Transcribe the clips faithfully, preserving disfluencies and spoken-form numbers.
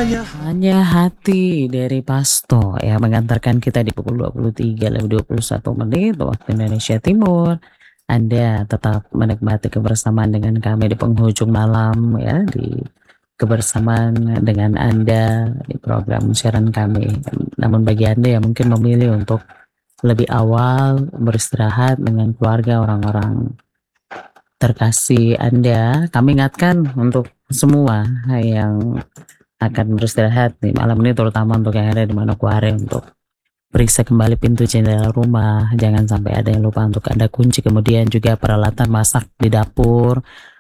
Hanya Hati dari Pasto yang mengantarkan kita di pukul dua puluh tiga lewat dua puluh satu menit waktu Indonesia Timur. Anda tetap menikmati kebersamaan dengan kami di penghujung malam ya, di kebersamaan dengan Anda di program siaran kami. Namun bagi Anda yang mungkin memilih untuk lebih awal beristirahat dengan keluarga, orang-orang terkasih Anda, kami ingatkan untuk semua yang akan beristirahat di malam ini, terutama untuk yang ada di Manokwari, untuk periksa kembali pintu jendela rumah, jangan sampai ada yang lupa untuk Anda kunci. Kemudian juga peralatan masak di dapur,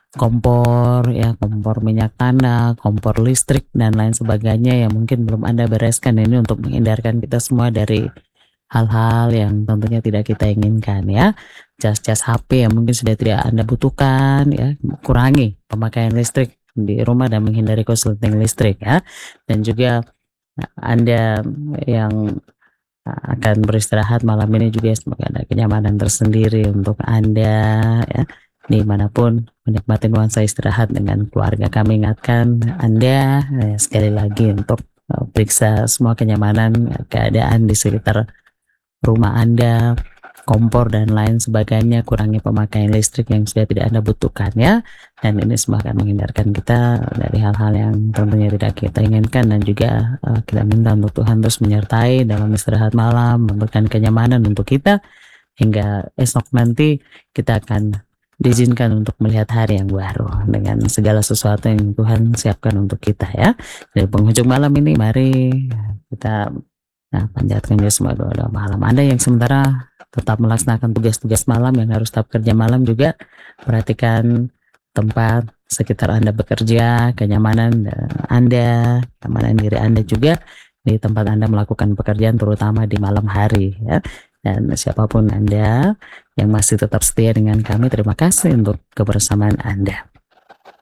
kompor ya, kompor minyak tanah, kompor listrik dan lain sebagainya yang mungkin belum Anda bereskan, ini untuk menghindarkan kita semua dari hal-hal yang tentunya tidak kita inginkan ya. Cas-cas H P yang mungkin sudah tidak Anda butuhkan ya, kurangi pemakaian listrik di rumah dan menghindari korsleting listrik ya. Dan juga Anda yang akan beristirahat malam ini juga semoga ada kenyamanan tersendiri untuk Anda ya, dimanapun menikmati nuansa istirahat dengan keluarga. Kami ingatkan Anda eh, sekali lagi untuk uh, periksa semua kenyamanan keadaan di sekitar rumah Anda, kompor dan lain sebagainya, kurangi pemakaian listrik yang sudah tidak Anda butuhkan ya. Dan ini semua akan menghindarkan kita dari hal-hal yang tentunya tidak kita inginkan, dan juga uh, kita minta untuk Tuhan terus menyertai dalam istirahat malam, memberikan kenyamanan untuk kita hingga esok nanti kita akan diizinkan untuk melihat hari yang baru dengan segala sesuatu yang Tuhan siapkan untuk kita ya. Dari penghujung malam ini mari kita nah, panjatkan ya semua doa-doa malam. Anda yang sementara tetap melaksanakan tugas-tugas malam, yang harus tetap kerja malam juga, perhatikan tempat sekitar Anda bekerja, kenyamanan Anda, kenyamanan diri Anda juga di tempat Anda melakukan pekerjaan, terutama di malam hari ya. Dan siapapun Anda yang masih tetap setia dengan kami, terima kasih untuk kebersamaan Anda.